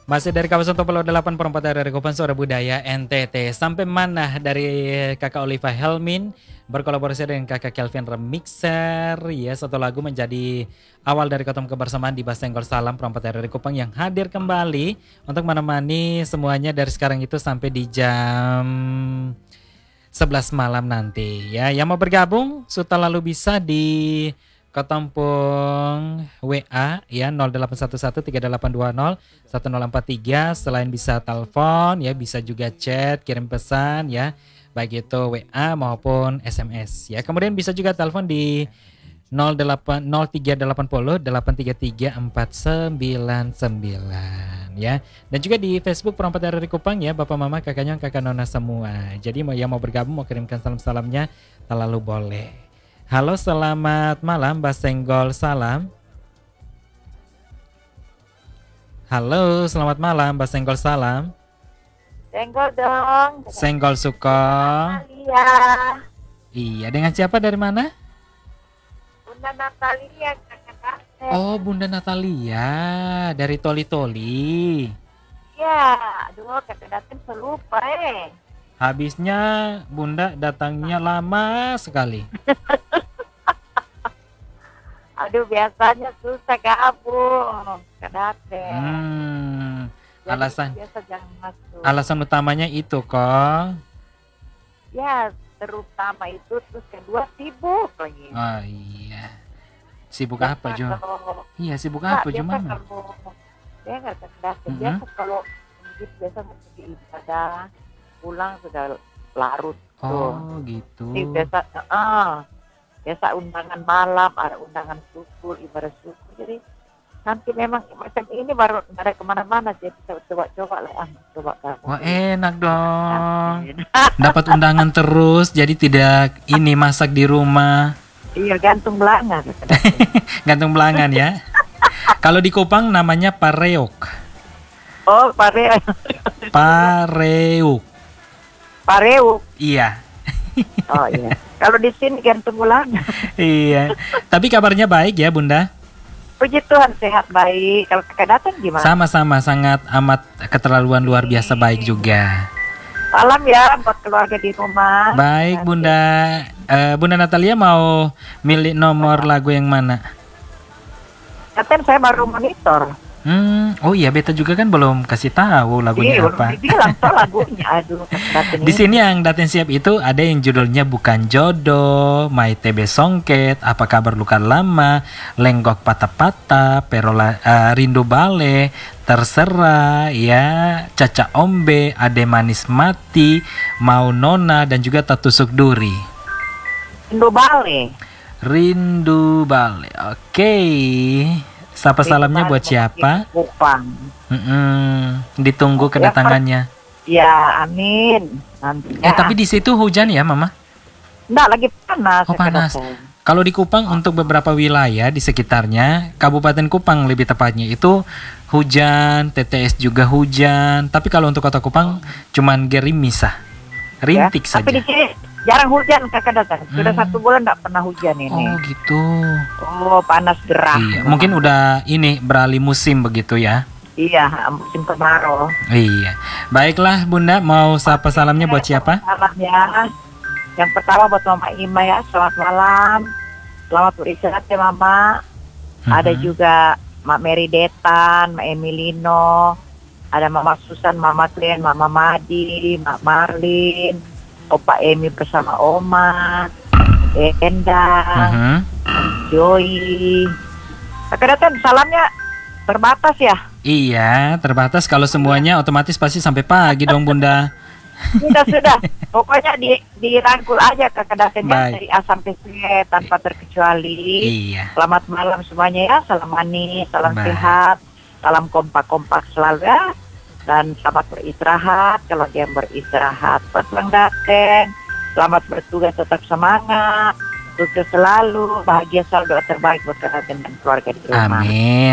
Masih dari kawasan Topelo 8 Perempatan dari Kupang Suara Budaya NTT. Sampai mana dari kakak Oliva Helmin berkolaborasi dengan kakak Kelvin Remixer. Ya, satu lagu menjadi awal dari Kotom Kebersamaan di Basenggol Salam Perempatan dari Kupang yang hadir kembali untuk menemani semuanya dari sekarang itu sampai di jam 11 malam nanti. Ya, yang mau bergabung sudah lalu bisa di Ketompong WA ya 081138201043. Selain bisa telepon ya bisa juga chat, kirim pesan ya, baik itu WA maupun SMS ya. Kemudian bisa juga telepon di 0380 833 499 ya. Dan juga di Facebook Perempatan dari Kupang ya, Bapak Mama, kakaknya, kakak Nona semua. Jadi yang mau bergabung, mau kirimkan salam-salamnya terlalu boleh. Halo, selamat malam, Basenggol Salam. Halo, selamat malam, Basenggol Salam. Senggol dong. Senggol Sukong. Iya. Iya, dengan siapa dari mana? Bunda Natalia, kakak. Oh, Bunda Natalia dari Toli-Toli. Iya, aduh kakak datang selupa Habisnya Bunda datangnya lama sekali. Aduh biasanya susah gabung, kakak datang. Alasan Biasa jangan masuk. alasan utamanya itu kok. Ya, terutama itu, terus kedua sibuk lagi. Oh iya. Sibuk Biasa apa, Jo? kalau- Iya, sibuk Nggak, apa, Jo, biasa Mama? kalau dia nggak datang. Biasa kalau begitu biasa pergi ibadah, pulang sudah larut tuh. Oh, gitu. Jadi biasa undangan malam, ada undangan syukur, ibadah syukur. Jadi nanti memang macam ini baru ada kemana-mana, jadi saya coba-coba lah, coba kamu. Wah, enak dong. Dapat undangan terus, jadi tidak ini masak di rumah. Iya, gantung belangan. Gantung belangan ya. Kalau di Kupang namanya pareok. Oh, pareuk. Pareuk. Iya. Oh iya. Kalau di sini gantung belangan. Iya. Tapi kabarnya baik ya, Bunda? Puji Tuhan, sehat baik. Kalau kakak datang gimana? Sama-sama, sangat amat keterlaluan luar biasa baik juga. Salam ya buat keluarga di rumah. Baik, Bunda. Bunda Natalia mau milih nomor lagu yang mana? Katanya saya baru monitor. Oh iya, beta juga kan belum kasih tahu lagunya Iya, apa. belum dibilang soal lagunya. Aduh, Daten Di ini. sini yang Daten siap itu ada yang judulnya Bukan Jodoh, Mai TB Songket, Apa Kabar Luka Lama, Lenggok Patah-Patah, Rindu Bale, Terserah, ya, Caca Ombe, Ade Manis Mati, Mau Nona, dan juga Tatusuk Duri. Indo Bale. Rindu Bale, oke. Sapa salamnya buat siapa? Kupang. Ditunggu kedatangannya. Ya, amin. Nantinya. Tapi di situ hujan ya, Mama? Enggak, lagi panas. Oh, panas. Datang. Kalau di Kupang untuk beberapa wilayah di sekitarnya, Kabupaten Kupang lebih tepatnya itu hujan, TTS juga hujan. Tapi kalau untuk Kota Kupang cuman gerimis, rintik Tapi di saja. sini jarang hujan kakak datang. Sudah 1 bulan enggak pernah hujan ini. Oh gitu. Oh, panas gerah. Iya, mungkin udah ini beralih musim begitu ya. Iya, musim kemarau. Iya. Baiklah Bunda, mau sapa salamnya buat siapa? Salam ya. Yang pertama buat Mama Ima ya, selamat malam. Selamat beristirahat ya Mama. Ada juga Mak Mary Detan, Mak Emilino, ada Mama Susan, Mama Glenn, Mama Madi, Mak Marlin, Opa Emi bersama Oma, Enda, Joy. Kakak datang salamnya terbatas ya? Iya, terbatas. Kalau semuanya otomatis pasti sampai pagi dong Bunda. Sudah. Pokoknya dirangkul aja kakak datang Baik. dari A sampai Z tanpa terkecuali. Iya. Selamat malam semuanya ya, salam manis, salam Baik. sehat, salam kompak-kompak selalu ya. Dan selamat beristirahat, kalau dia beristirahat, Bang Daten. Selamat bertugas, tetap semangat, sukses selalu, bahagia selalu, doa terbaik buat kalian dan keluarga di rumah. Amin.